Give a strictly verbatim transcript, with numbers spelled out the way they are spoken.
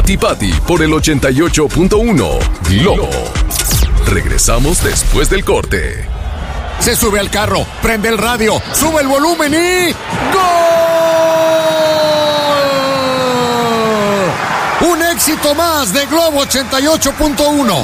Pati Pati por el ochenta y ocho punto uno Globo. Regresamos después del corte. Se sube al carro, prende el radio, sube el volumen y... ¡Gol! Un éxito más de Globo ochenta y ocho punto uno.